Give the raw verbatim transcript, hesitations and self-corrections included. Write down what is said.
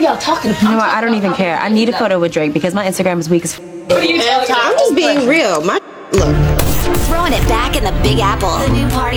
y'all talking about? You know what? I don't even care. I need a photo with Drake because my Instagram is weak as f. What are you talking about? I'm just being real. My look. Throwing it back in the Big Apple. The new party